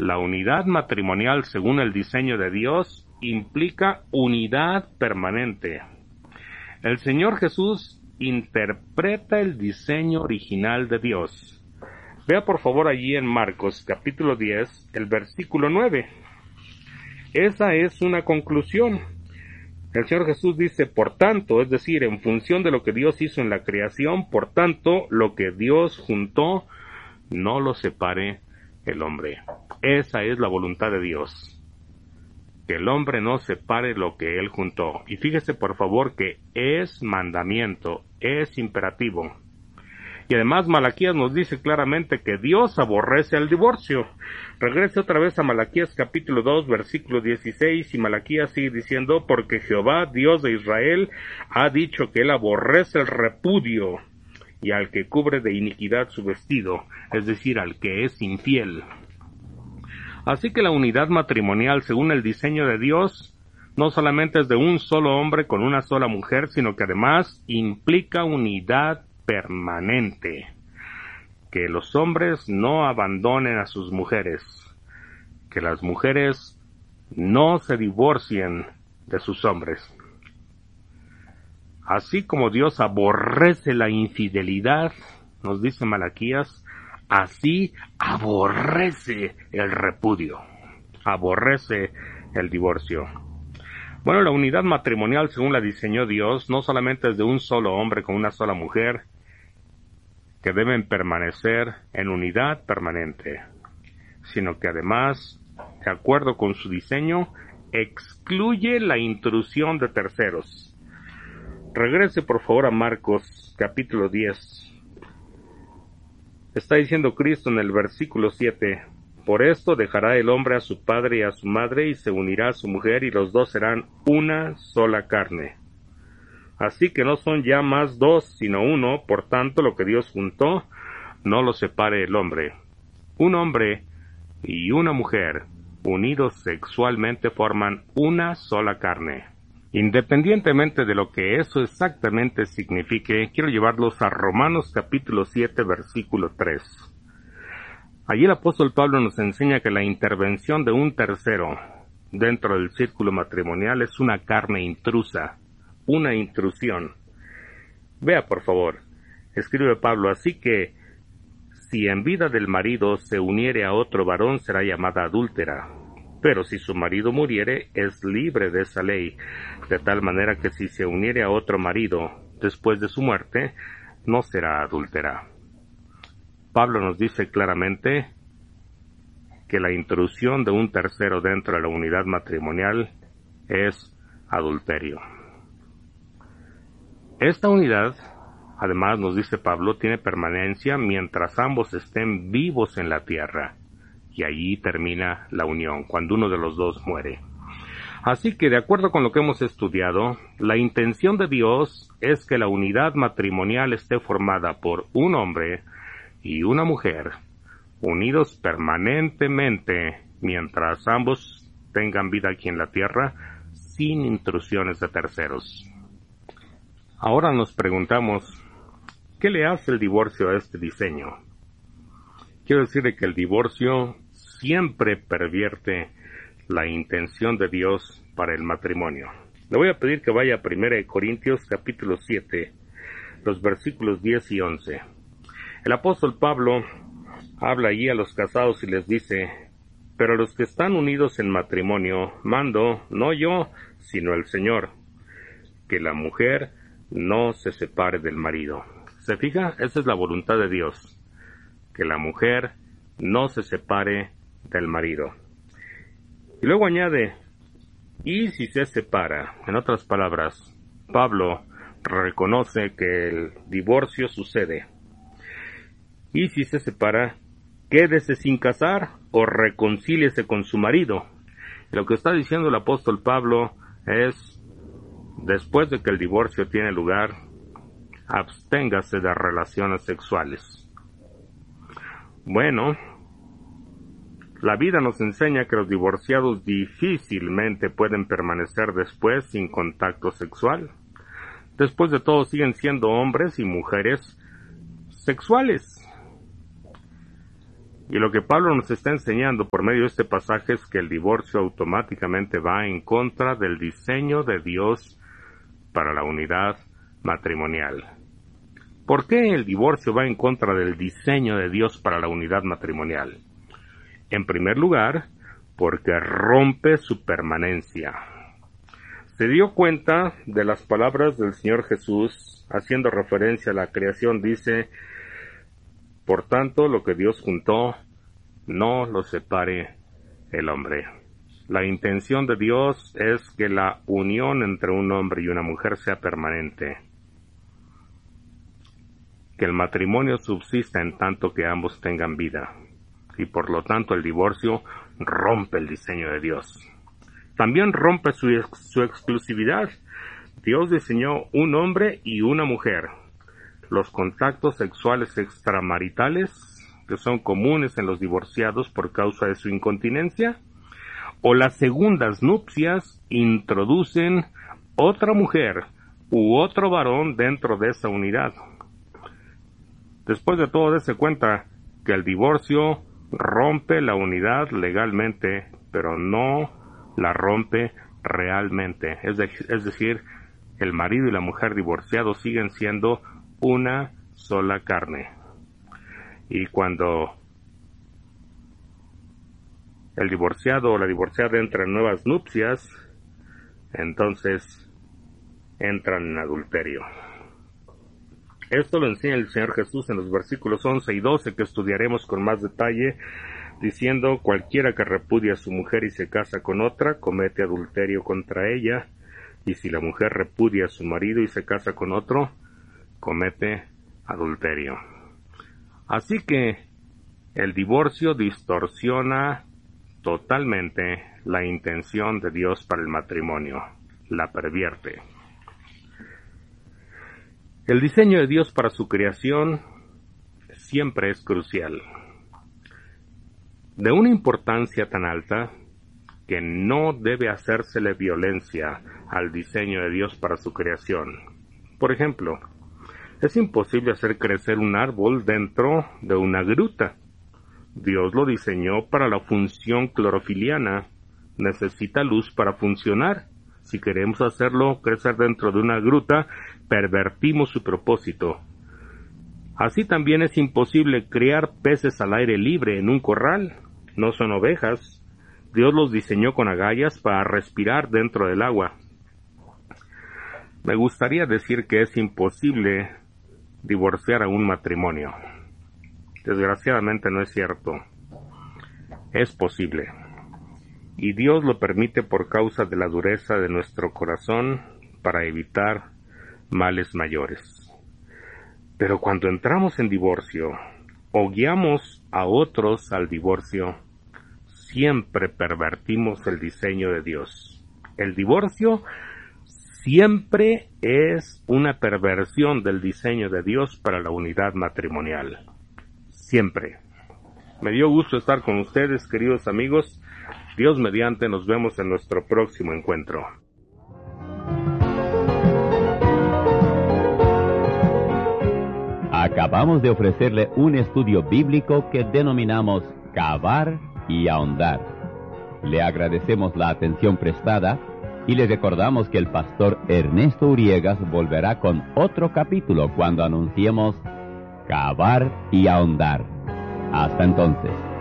La unidad matrimonial, según el diseño de Dios, implica unidad permanente. El Señor Jesús interpreta el diseño original de Dios. Vea por favor allí en Marcos capítulo 10, el versículo 9. Esa es una conclusión. El Señor Jesús dice, por tanto, es decir, en función de lo que Dios hizo en la creación, por tanto, lo que Dios juntó, no lo separe el hombre. Esa es la voluntad de Dios. Que el hombre no separe lo que Él juntó. Y fíjese por favor que es mandamiento, es imperativo. Y además Malaquías nos dice claramente que Dios aborrece el divorcio. Regrese otra vez a Malaquías capítulo 2, versículo 16, y Malaquías sigue diciendo, porque Jehová, Dios de Israel, ha dicho que Él aborrece el repudio, y al que cubre de iniquidad su vestido, es decir, al que es infiel. Así que la unidad matrimonial, según el diseño de Dios, no solamente es de un solo hombre con una sola mujer, sino que además implica unidad permanente. Que los hombres no abandonen a sus mujeres, que las mujeres no se divorcien de sus hombres. Así como Dios aborrece la infidelidad, nos dice Malaquías, así aborrece el repudio, aborrece el divorcio. Bueno, la unidad matrimonial, según la diseñó Dios, no solamente es de un solo hombre con una sola mujer, que deben permanecer en unidad permanente, sino que además, de acuerdo con su diseño, excluye la intrusión de terceros. Regrese por favor a Marcos capítulo 10. Está diciendo Cristo en el versículo 7, por esto dejará el hombre a su padre y a su madre y se unirá a su mujer y los dos serán una sola carne. Así que no son ya más dos, sino uno, por tanto lo que Dios juntó, no lo separe el hombre. Un hombre y una mujer, unidos sexualmente, forman una sola carne. Independientemente de lo que eso exactamente signifique, quiero llevarlos a Romanos capítulo 7, versículo 3. Allí el apóstol Pablo nos enseña que la intervención de un tercero dentro del círculo matrimonial es una carne intrusa, una intrusión. Vea por favor, escribe Pablo, así que si en vida del marido se uniere a otro varón será llamada adúltera, pero si su marido muriere es libre de esa ley, de tal manera que si se uniere a otro marido después de su muerte, no será adúltera. Pablo nos dice claramente que la intrusión de un tercero dentro de la unidad matrimonial es adulterio. Esta unidad, además nos dice Pablo, tiene permanencia mientras ambos estén vivos en la tierra, y allí termina la unión, cuando uno de los dos muere. Así que, de acuerdo con lo que hemos estudiado, la intención de Dios es que la unidad matrimonial esté formada por un hombre y una mujer, unidos permanentemente mientras ambos tengan vida aquí en la tierra, sin intrusiones de terceros. Ahora nos preguntamos, ¿qué le hace el divorcio a este diseño? Quiero decirle que el divorcio siempre pervierte la intención de Dios para el matrimonio. Le voy a pedir que vaya a 1 Corintios capítulo 7, los versículos 10 y 11. El apóstol Pablo habla allí a los casados y les dice, pero a los que están unidos en matrimonio, mando, no yo, sino el Señor, que la mujer no se separe del marido. ¿Se fija? Esa es la voluntad de Dios, que la mujer no se separe del marido. Y luego añade, y si se separa, en otras palabras, Pablo reconoce que el divorcio sucede. Y si se separa, quédese sin casar o reconcíliese con su marido. Y lo que está diciendo el apóstol Pablo es, después de que el divorcio tiene lugar, absténgase de relaciones sexuales. Bueno, la vida nos enseña que los divorciados difícilmente pueden permanecer después sin contacto sexual. Después de todo, siguen siendo hombres y mujeres sexuales. Y lo que Pablo nos está enseñando por medio de este pasaje es que el divorcio automáticamente va en contra del diseño de Dios para la unidad matrimonial. ¿Por qué el divorcio va en contra del diseño de Dios para la unidad matrimonial? En primer lugar, porque rompe su permanencia. Se dio cuenta de las palabras del Señor Jesús, haciendo referencia a la creación, dice: por tanto, lo que Dios juntó, no lo separe el hombre. La intención de Dios es que la unión entre un hombre y una mujer sea permanente, que el matrimonio subsista en tanto que ambos tengan vida, y por lo tanto el divorcio rompe el diseño de Dios. También rompe su exclusividad. Dios diseñó un hombre y una mujer. Los contactos sexuales extramaritales, que son comunes en los divorciados por causa de su incontinencia, o las segundas nupcias, introducen otra mujer u otro varón dentro de esa unidad. Después de todo, dése cuenta que el divorcio rompe la unidad legalmente, pero no la rompe realmente. Es decir, el marido y la mujer divorciados siguen siendo una sola carne. Y cuando el divorciado o la divorciada entra en nuevas nupcias, entonces entran en adulterio. Esto lo enseña el Señor Jesús en los versículos 11 y 12, que estudiaremos con más detalle, diciendo: cualquiera que repudia a su mujer y se casa con otra, comete adulterio contra ella, y si la mujer repudia a su marido y se casa con otro, comete adulterio. Así que el divorcio distorsiona totalmente la intención de Dios para el matrimonio, la pervierte. El diseño de Dios para su creación siempre es crucial, de una importancia tan alta que no debe hacérsele violencia al diseño de Dios para su creación. Por ejemplo, es imposible hacer crecer un árbol dentro de una gruta. Dios lo diseñó para la función clorofiliana. Necesita luz para funcionar. Si queremos hacerlo crecer dentro de una gruta, pervertimos su propósito. Así también es imposible criar peces al aire libre en un corral. No son ovejas. Dios los diseñó con agallas para respirar dentro del agua. Me gustaría decir que es imposible divorciar a un matrimonio. Desgraciadamente no es cierto. Es posible. Y Dios lo permite por causa de la dureza de nuestro corazón para evitar males mayores. Pero cuando entramos en divorcio o guiamos a otros al divorcio, siempre pervertimos el diseño de Dios. El divorcio siempre es una perversión del diseño de Dios para la unidad matrimonial. Siempre. Me dio gusto estar con ustedes, queridos amigos. Dios mediante, nos vemos en nuestro próximo encuentro. Acabamos de ofrecerle un estudio bíblico que denominamos Cavar y Ahondar. Le agradecemos la atención prestada y le recordamos que el pastor Ernesto Uriegas volverá con otro capítulo cuando anunciemos Cavar y Ahondar. Hasta entonces.